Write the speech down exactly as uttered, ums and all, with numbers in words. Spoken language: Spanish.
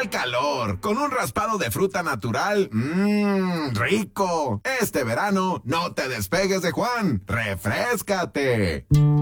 el calor, con un raspado de fruta natural. Mmm, rico. Este verano, no te despegues de Juan. ¡Refréscate!